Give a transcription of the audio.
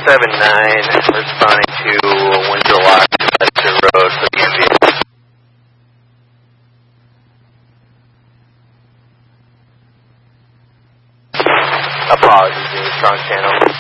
responding to Windsor Lock, Leicester Road for the MV. Apologies, it was wrong channel.